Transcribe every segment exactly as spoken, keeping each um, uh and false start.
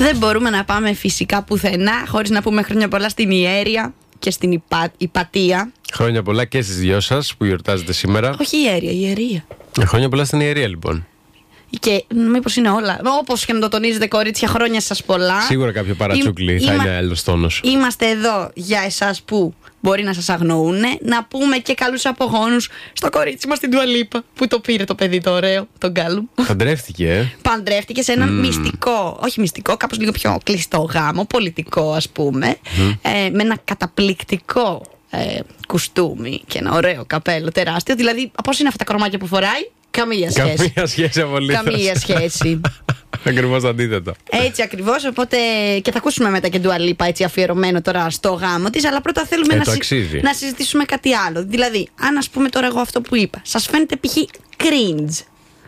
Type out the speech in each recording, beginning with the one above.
Δεν μπορούμε να πάμε φυσικά πουθενά χωρίς να πούμε χρόνια πολλά στην Ιέρια και στην Υπα... Υπατία. Χρόνια πολλά και στις δυο σας που γιορτάζετε σήμερα. Όχι η Ιέρια, η Ιερία. Ε, χρόνια πολλά στην Ιερία, λοιπόν. Και μήπως είναι όλα. Όπως και να το τονίζετε, κορίτσια, χρόνια σας πολλά. Σίγουρα κάποιο παρατσούκλι θα Είμα... είναι άλλος τόνος. Είμαστε εδώ για εσάς που μπορεί να σας αγνοούνε. Να πούμε και καλούς απογόνους στο κορίτσι μας την Ντουαλίπα που το πήρε το παιδί το ωραίο, τον Γκάλουμ. Παντρεύτηκε, ε. Παντρεύτηκε σε ένα mm. μυστικό, όχι μυστικό, κάπως λίγο πιο κλειστό γάμο, πολιτικό ας πούμε, mm. ε, με ένα καταπληκτικό ε, κουστούμι και ένα ωραίο καπέλο τεράστιο. Δηλαδή, πώς είναι αυτά τα κορμάκια που φοράει? Καμία σχέση. Καμία σχέση απολύτως. Καμία σχέση. Ακριβώς αντίθετο. Έτσι ακριβώς, οπότε και θα ακούσουμε μετά και Ντουαλίπα έτσι αφιερωμένο τώρα στο γάμο της, αλλά πρώτα θέλουμε ε, να, συ... να συζητήσουμε κάτι άλλο. Δηλαδή, αν ας πούμε τώρα εγώ αυτό που είπα, σας φαίνεται π.χ. cringe.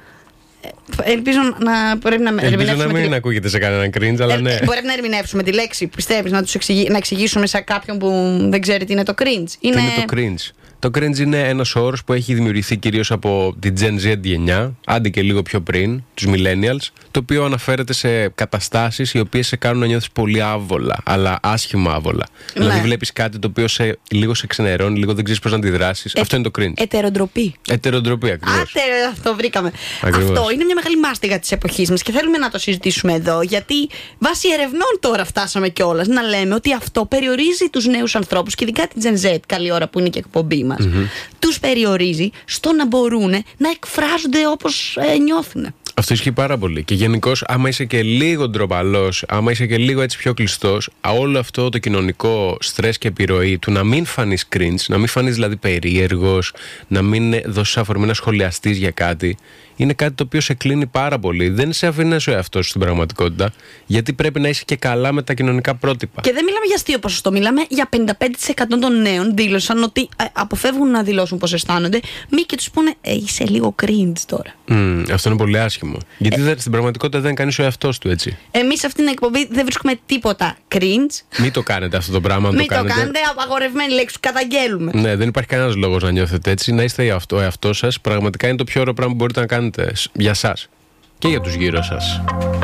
Ελπίζω να πρέπει να Ελπίζω ερμηνεύσουμε. να μην τη... ακούγεται σε κανέναν cringe, αλλά ε, ναι. Μπορεί να ερμηνεύσουμε τη λέξη, πιστεύεις, να, τους εξηγη... να εξηγήσουμε σε κάποιον που δεν ξέρει τι είναι το cringe. Είναι... Τι είναι το cringe? Το cringe είναι ένας όρος που έχει δημιουργηθεί κυρίως από την Gen Z γενιά, άντε και λίγο πιο πριν, τους millennials, το οποίο αναφέρεται σε καταστάσεις οι οποίες σε κάνουν να νιώθεις πολύ άβολα, αλλά άσχημα άβολα. Ναι. Δηλαδή βλέπεις κάτι το οποίο σε, λίγο σε ξενερώνει, λίγο δεν ξέρεις πώς να αντιδράσεις. Ε, Αυτό είναι το cringe. Ετεροντροπή. Ετεροντροπή, ακριβώς. Άτε, το βρήκαμε. Ακριβώς. Αυτό είναι μια μεγάλη μάστιγα της εποχής μας και θέλουμε να το συζητήσουμε εδώ, γιατί βάσει ερευνών τώρα φτάσαμε κιόλας να λέμε ότι αυτό περιορίζει τους νέους ανθρώπους και ειδικά την Gen Z, καλή ώρα που είναι και εκπομπή μας. Mm-hmm. Τους περιορίζει στο να μπορούν να εκφράζονται όπως ε, νιώθουν. Αυτό ισχύει πάρα πολύ. Και γενικώς, άμα είσαι και λίγο ντροπαλός, άμα είσαι και λίγο έτσι πιο κλειστός, όλο αυτό το κοινωνικό στρες και επιρροή του να μην φανείς cringe, να μην φανείς δηλαδή περίεργος, να μην δώσεις αφορμή να σχολιαστείς για κάτι, είναι κάτι το οποίο σε κλείνει πάρα πολύ. Δεν σε αφήνει να είσαι ο εαυτός σου στην πραγματικότητα, γιατί πρέπει να είσαι και καλά με τα κοινωνικά πρότυπα. Και δεν μιλάμε για αστείο ποσοστό, μιλάμε για πενήντα πέντε τοις εκατό των νέων δήλωσαν ότι ε, αποφεύγουν να δηλώσουν πώς αισθάνονται, μη και τους πούνε ε, είσαι λίγο cringe τώρα. Mm, αυτό είναι πολύ άσχημο. Γιατί ε, στην πραγματικότητα δεν κάνει ο εαυτός του έτσι. Εμείς σε αυτήν την εκπομπή δεν βρίσκουμε τίποτα cringe. Μην το κάνετε αυτό το πράγμα. Μην το, το κάνετε, απαγορευμένη λέξη, καταγγέλουμε. Ναι, δεν υπάρχει κανένας λόγος να νιώθετε έτσι. Να είστε ο εαυτός σας. Πραγματικά είναι το πιο ωραίο πράγμα που μπορείτε να κάνετε για σας και για τους γύρω σας.